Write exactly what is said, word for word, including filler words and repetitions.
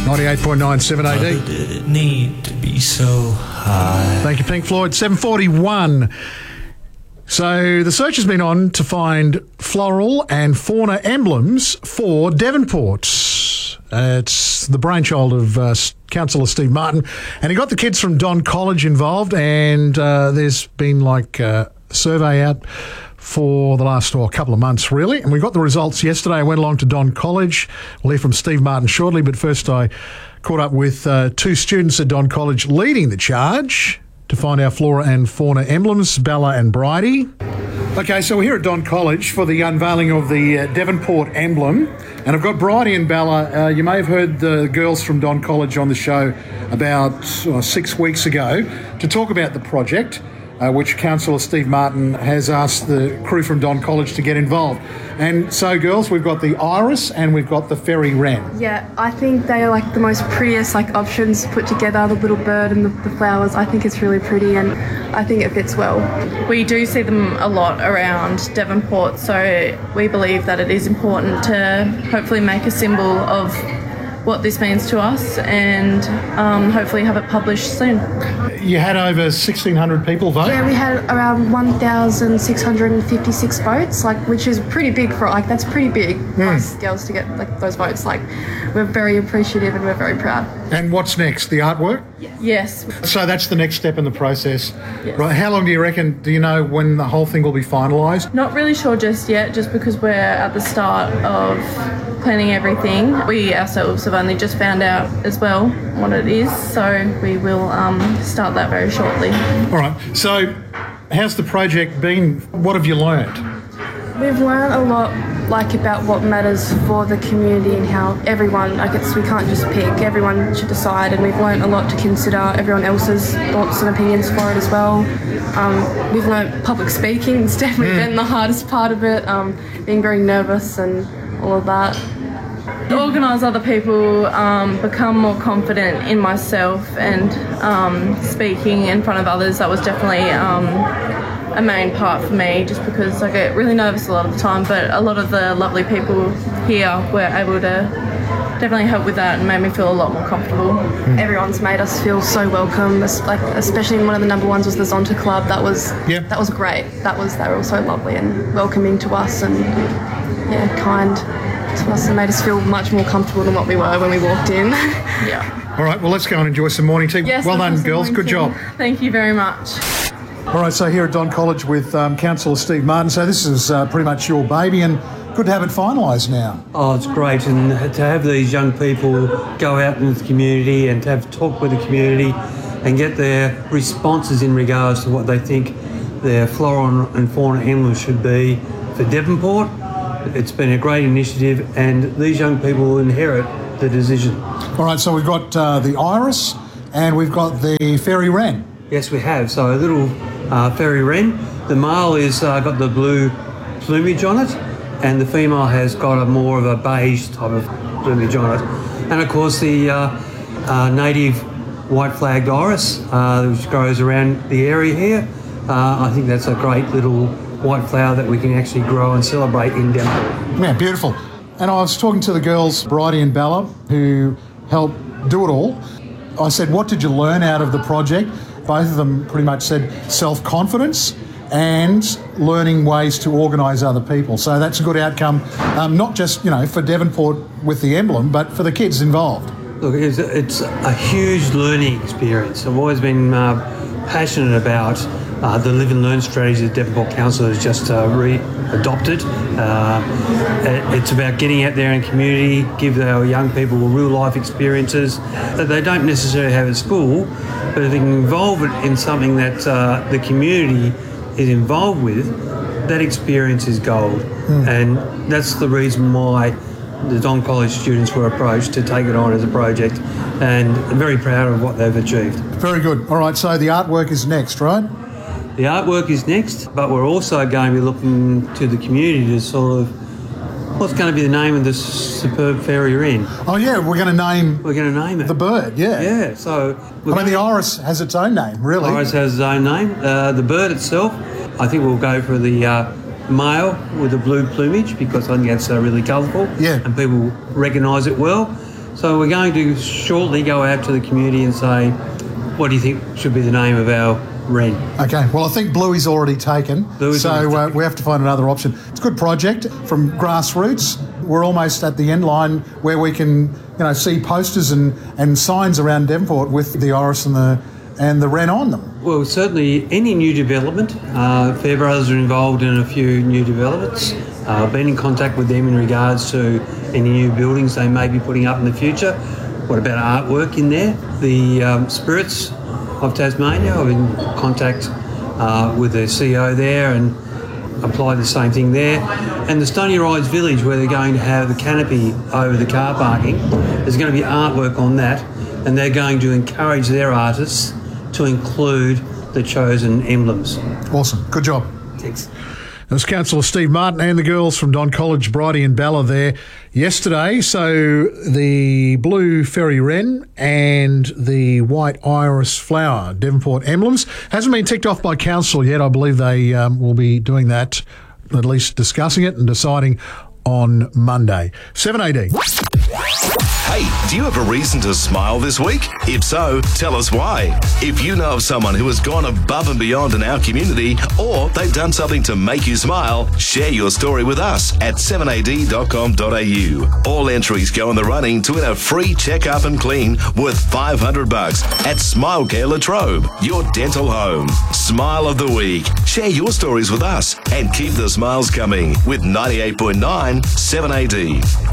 ninety-eight point nine seven A D. Why did it need to be so high? Thank you, Pink Floyd. seven forty-one. So the search has been on to find floral and fauna emblems for Devonport. Uh, it's the brainchild of uh, Councillor Steve Martin, and he got the kids from Don College involved, and uh, there's been like uh, a survey out for the last oh, couple of months, really. And we got the results yesterday. I went along to Don College. We'll hear from Steve Martin shortly, but first I caught up with uh, two students at Don College leading the charge to find our flora and fauna emblems, Bella and Bridie. Okay, so we're here at Don College for the unveiling of the uh, Devonport emblem. And I've got Bridie and Bella. Uh, you may have heard the girls from Don College on the show about uh, six weeks ago to talk about the project, Uh, which Councillor Steve Martin has asked the crew from Don College to get involved. And so, girls, we've got the iris and we've got the fairy wren. Yeah, I think they are like the most prettiest like options put together, the little bird and the, the flowers. I think it's really pretty and I think it fits well. We do see them a lot around Devonport, so we believe that it is important to hopefully make a symbol of what this means to us and um, hopefully have it published soon. You had over sixteen hundred people vote? Yeah, we had around one thousand six hundred fifty-six votes, like which is pretty big for, like that's pretty big for Mm. us girls to get like those votes. Like we're very appreciative and we're very proud. And what's next? The artwork? Yes. So that's the next step in the process. Yes. Right. How long do you reckon, do you know when the whole thing will be finalised? Not really sure just yet, just because we're at the start of planning everything. We ourselves have only just found out as well what it is, so we will um, start that very shortly. All right. So how's the project been? What have you learned? We've learned a lot, like about what matters for the community and how everyone, I guess we can't just pick, everyone should decide, and we've learned a lot to consider everyone else's thoughts and opinions for it as well. Um, we've learned public speaking, it's definitely Mm. been the hardest part of it, um, being very nervous and all of that. Organise other people, um, become more confident in myself and um, speaking in front of others. That was definitely um, a main part for me, just because I get really nervous a lot of the time, but a lot of the lovely people here were able to definitely help with that and made me feel a lot more comfortable. Mm. Everyone's made us feel so welcome, es- like especially one of the number ones was the Zonta Club. That was Yep. that was great. That was they were all so lovely and welcoming to us and yeah, kind to us and made us feel much more comfortable than what we were when we walked in. Yeah. All right, well, let's go and enjoy some morning tea. Yes, well done, of course, girls. I'm Good going job. to. Thank you very much. All right, so here at Don College with um, Councillor Steve Martin. So this is uh, pretty much your baby, and good to have it finalised now. Oh, it's great, and to have these young people go out into the community and to have talk with the community and get their responses in regards to what they think their flora and fauna emblem should be for Devonport. It's been a great initiative, and these young people will inherit the decision. All right, so we've got uh, the iris and we've got the fairy wren. Yes, we have. So a little uh, fairy wren. The male is uh, got the blue plumage on it, and the female has got a more of a beige type of plumage on it. And of course the uh, uh, native white-flagged iris, uh, which grows around the area here. Uh, I think that's a great little white flower that we can actually grow and celebrate in Devonport. Yeah, beautiful. And I was talking to the girls, Bridie and Bella, who helped do it all. I said, what did you learn out of the project? Both of them pretty much said self-confidence and learning ways to organise other people. So that's a good outcome, um, not just, you know, for Devonport with the emblem, but for the kids involved. Look, it's, it's a huge learning experience. I've always been uh, passionate about uh, the Live and Learn strategy that Devonport Council has just uh, re-adopted. Uh, it's about getting out there in community, give our young people real-life experiences that they don't necessarily have at school, but if they can involve it in something that uh, the community is involved with, that experience is gold. Mm. And that's the reason why the Don College students were approached to take it on as a project, and I'm very proud of what they've achieved. Very good. All right, so the artwork is next, right? The artwork is next, but we're also going to be looking to the community to sort of, what's going to be the name of this superb fairy wren? Oh yeah, we're going to name We're going to name it. the bird, yeah. Yeah, so... I mean, the iris has its own name, really. Iris has its own name. Uh, the bird itself, I think we'll go for the uh, male with the blue plumage, because I think that's uh, really colourful. Yeah. And people recognise it well. So we're going to shortly go out to the community and say, what do you think should be the name of our wren? Okay, well, I think Bluey's already taken, Bluey's so already uh, taken. we have to find another option. It's a good project from grassroots. We're almost at the end line where we can, you know, see posters and, and signs around Devonport with the Iris and the and the wren on them. Well, certainly any new development. Uh, Fair Brothers are involved in a few new developments. Uh, been in contact with them in regards to any new buildings they may be putting up in the future. What about artwork in there? The um, Spirits of Tasmania, I'm in contact uh, with the C E O there and apply the same thing there. And the Stony Rise Village, where they're going to have the canopy over the car parking, there's going to be artwork on that, and they're going to encourage their artists to include the chosen emblems. Awesome, good job. Thanks. There's Councillor Steve Martin and the girls from Don College, Bridie and Bella there yesterday. So the blue fairy wren and the white iris flower Devonport emblems hasn't been ticked off by council yet. I believe they um, will be doing that, at least discussing it and deciding on Monday. seven A D. Hey, do you have a reason to smile this week? If so, tell us why. If you know of someone who has gone above and beyond in our community, or they've done something to make you smile, share your story with us at seven a d dot com dot a u. All entries go in the running to win a free check-up and clean worth five hundred bucks at Smile Care Latrobe, your dental home. Smile of the week. Share your stories with us and keep the smiles coming with ninety-eight point nine seven A D.